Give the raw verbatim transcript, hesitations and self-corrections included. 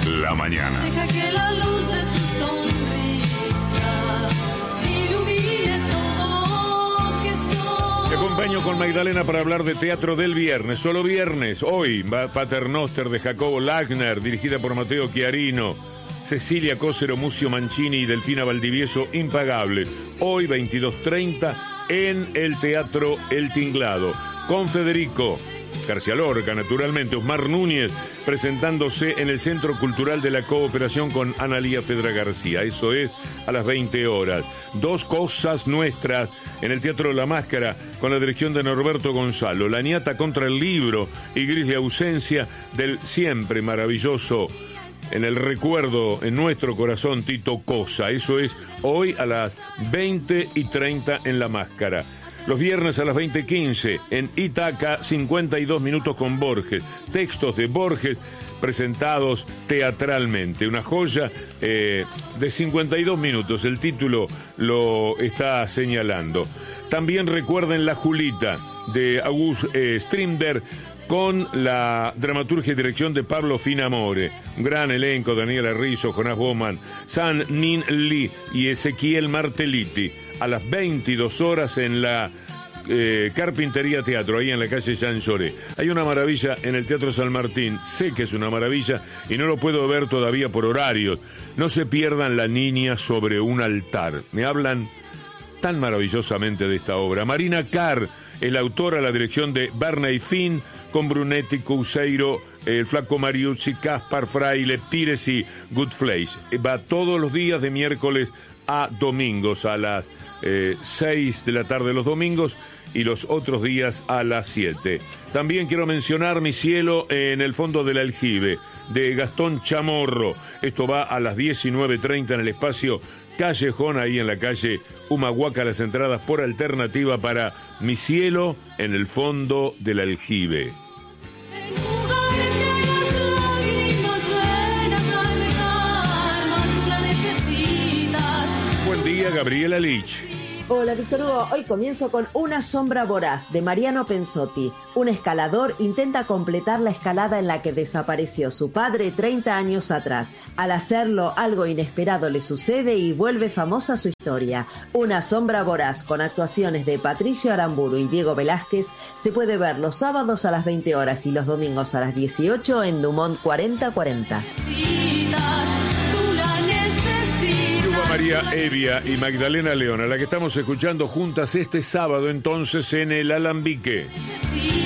la mañana. Deja que la luz de tu sonrisa ilumine todo lo que soy. Te acompaño con Magdalena para hablar de teatro del viernes, solo viernes. Hoy va Paternoster de Jacobo Lachner, dirigida por Matteo Chiarino, Cecilia Cosero, Mucio Mancini y Delfina Valdivieso, Impagable. Hoy veintidós treinta en el Teatro El Tinglado, con Federico García Lorca, naturalmente, Osmar Núñez, presentándose en el Centro Cultural de la Cooperación con Analía Fedra García. Eso es a las veinte horas. Dos cosas nuestras en el Teatro La Máscara, con la dirección de Norberto Gonzalo. La Niata contra el libro y gris de ausencia del siempre maravilloso, en el recuerdo, en nuestro corazón, Tito Cosa. Eso es hoy a las veinte y treinta en La Máscara. Los viernes a las veinte quince en Itaca, cincuenta y dos minutos con Borges. Textos de Borges presentados teatralmente. Una joya eh, de cincuenta y dos minutos. El título lo está señalando. También recuerden La Julita de August eh, Strindberg, con la dramaturgia y dirección de Pablo Finamore. Un gran elenco: Daniela Rizzo, Jonás Bowman, San Nin Lee y Ezequiel Martelliti. A las veintidós horas en la eh, Carpintería Teatro, ahí en la calle Jean Lloré. Hay una maravilla en el Teatro San Martín. Sé que es una maravilla y no lo puedo ver todavía por horarios. No se pierdan La Niña sobre un altar. Me hablan tan maravillosamente de esta obra. Marina Carr es la autora, la dirección de Barney Finn, con Brunetti, Couseiro, el Flaco Mariuzzi, Caspar, Fraile, Pires y Goodfleisch. Va todos los días de miércoles a domingos a las eh, seis de la tarde los domingos y los otros días a las siete. También quiero mencionar Mi cielo en el fondo del aljibe, de Gastón Chamorro. Esto va a las diecinueve treinta en el espacio Callejón, ahí en la calle Humahuaca. Las entradas por alternativa para Mi cielo en el fondo del aljibe. Buen día, Gabriela Lich. Hola, Víctor Hugo. Hoy comienzo con Una sombra voraz, de Mariano Pensotti. Un escalador intenta completar la escalada en la que desapareció su padre treinta años atrás. Al hacerlo, algo inesperado le sucede y vuelve famosa su historia. Una sombra voraz, con actuaciones de Patricio Aramburu y Diego Velázquez, se puede ver los sábados a las veinte horas y los domingos a las dieciocho en Dumont cuarenta cuarenta. María Evia y Magdalena León, a la que estamos escuchando juntas este sábado entonces en el Alambique.